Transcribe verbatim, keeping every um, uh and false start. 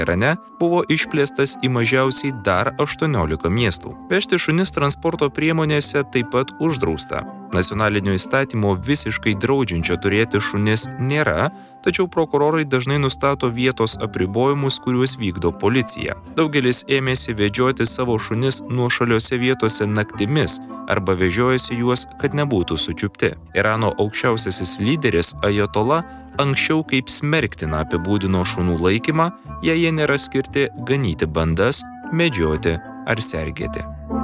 Irane buvo išplėstas į mažiausiai dar aštuoniolika miestų. Vežti šunis transporto priemonėse taip pat uždrausta. Nacionalinio įstatymo visiškai draudžiančio turėti šunis nėra, tačiau prokurorai dažnai nustato vietos apribojimus, kuriuos vykdo policija. Daugelis ėmėsi vedžioti savo šunis nuošaliose vietose naktimis arba vežiojasi juos, kad nebūtų sučiupti. Irano aukščiausiasis lyderis Ajatola anksčiau kaip smerktiną apibūdino šunų laikymą, jei jie nėra skirti ganyti bandas, medžioti ar sergėti.